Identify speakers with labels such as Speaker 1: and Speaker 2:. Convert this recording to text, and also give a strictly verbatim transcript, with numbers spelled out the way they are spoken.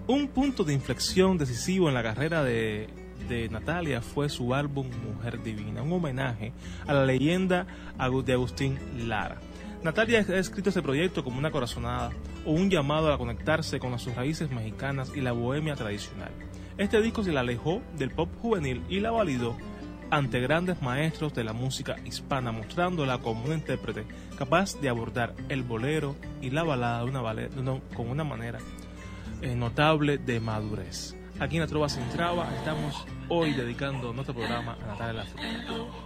Speaker 1: Un punto de inflexión decisivo en la carrera de, de Natalia fue su álbum Mujer Divina, un homenaje a la leyenda de Agustín Lara. Natalia ha escrito este proyecto como una corazonada o un llamado a conectarse con sus raíces mexicanas y la bohemia tradicional. Este disco se la alejó del pop juvenil y la validó ante grandes maestros de la música hispana, mostrándola como una intérprete capaz de abordar el bolero y la balada de una ballet, no, con una manera eh, notable de madurez. Aquí en La Trova Sin Traba estamos hoy dedicando nuestro programa a Natalia Lafourcade.